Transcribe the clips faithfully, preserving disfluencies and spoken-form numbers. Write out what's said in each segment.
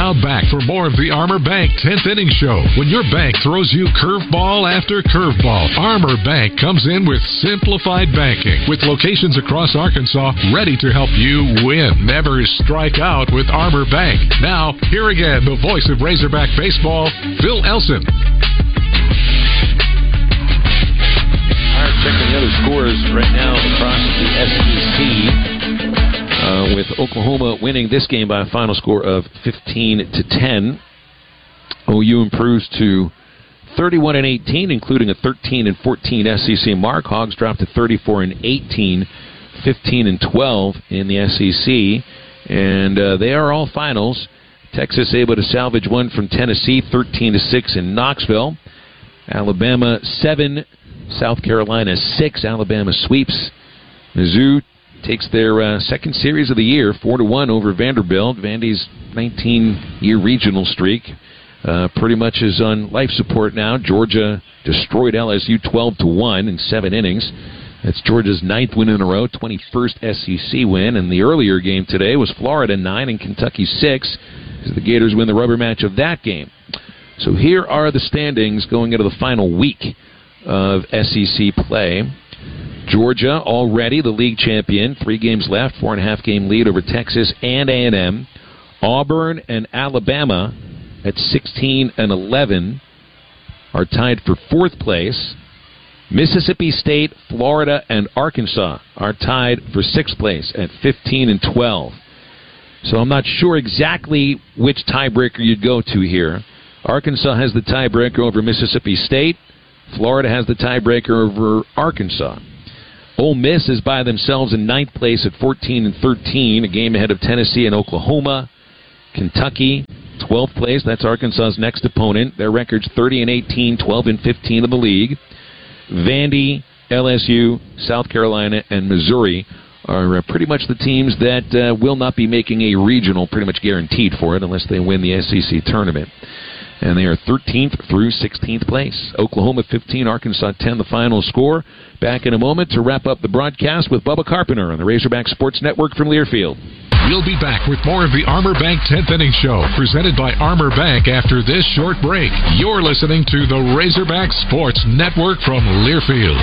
Now back for more of the Armor Bank tenth Inning Show. When your bank throws you curveball after curveball, Armor Bank comes in with simplified banking, with locations across Arkansas ready to help you win. Never strike out with Armor Bank. Now, here again, the voice of Razorback baseball, Phil Elson. All right, checking the other scores right now across the S E C. Uh, with Oklahoma winning this game by a final score of fifteen to ten. O U improves to thirty-one and eighteen, including a thirteen and fourteen S E C mark. Hogs dropped to thirty-four and eighteen, fifteen and twelve in the S E C. And uh, they are all finals. Texas able to salvage one from Tennessee, thirteen to six in Knoxville. Alabama seven, South Carolina six. Alabama sweeps. Mizzou takes their uh, second series of the year, four to one over Vanderbilt. Vandy's nineteen-year regional streak uh, pretty much is on life support now. Georgia destroyed L S U twelve to one in seven innings. That's Georgia's ninth win in a row, twenty-first S E C win. And the earlier game today was Florida nine and Kentucky six, as the Gators win the rubber match of that game. So here are the standings going into the final week of S E C play. Georgia already the league champion, three games left, four and a half game lead over Texas and A and M. Auburn and Alabama at sixteen and eleven are tied for fourth place. Mississippi State, Florida, and Arkansas are tied for sixth place at fifteen and twelve. So I'm not sure exactly which tiebreaker you'd go to here. Arkansas has the tiebreaker over Mississippi State. Florida has the tiebreaker over Arkansas. Ole Miss is by themselves in ninth place at fourteen and thirteen, a game ahead of Tennessee and Oklahoma. Kentucky, twelfth place. That's Arkansas's next opponent. Their record's thirty and eighteen, twelve and fifteen in the league. Vandy, L S U, South Carolina, and Missouri are uh, pretty much the teams that uh, will not be making a regional, pretty much guaranteed for it, unless they win the S E C tournament. And they are thirteenth through sixteenth place. Oklahoma fifteen, Arkansas ten, the final score. Back in a moment to wrap up the broadcast with Bubba Carpenter on the Razorback Sports Network from Learfield. We'll be back with more of the Armor Bank tenth Inning Show, presented by Armor Bank after this short break. You're listening to the Razorback Sports Network from Learfield.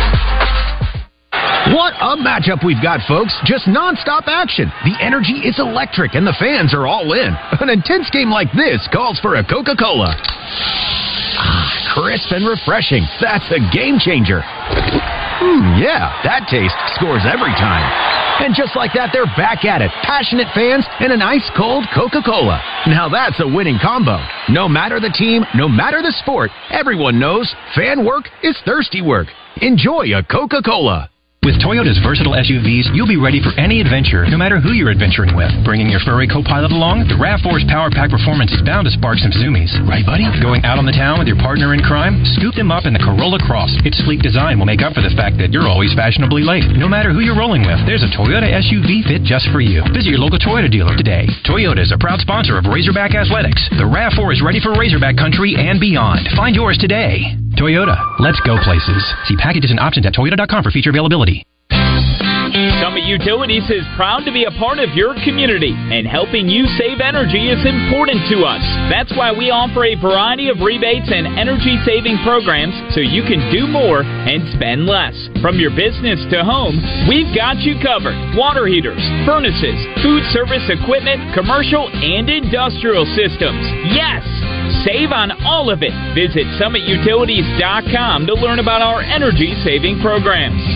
What a matchup we've got, folks. Just non-stop action. The energy is electric, and the fans are all in. An intense game like this calls for a Coca-Cola. Ah, crisp and refreshing. That's a game changer. Hmm, yeah, that taste scores every time. And just like that, they're back at it. Passionate fans and an ice-cold Coca-Cola. Now that's a winning combo. No matter the team, no matter the sport, everyone knows fan work is thirsty work. Enjoy a Coca-Cola. With Toyota's versatile S U Vs, you'll be ready for any adventure, no matter who you're adventuring with. Bringing your furry co-pilot along, the RAV four's Power Pack Performance is bound to spark some zoomies. Right, buddy? Going out on the town with your partner in crime? Scoop them up in the Corolla Cross. Its sleek design will make up for the fact that you're always fashionably late. No matter who you're rolling with, there's a Toyota S U V fit just for you. Visit your local Toyota dealer today. Toyota is a proud sponsor of Razorback Athletics. The RAV four is ready for Razorback country and beyond. Find yours today. Toyota. Let's go places. See packages and options at toyota dot com for feature availability. Summit Utilities is proud to be a part of your community, and helping you save energy is important to us. That's why we offer a variety of rebates and energy-saving programs so you can do more and spend less. From your business to home, we've got you covered. Water heaters, furnaces, food service equipment, commercial and industrial systems. Yes! Save on all of it. Visit summit utilities dot com to learn about our energy-saving programs.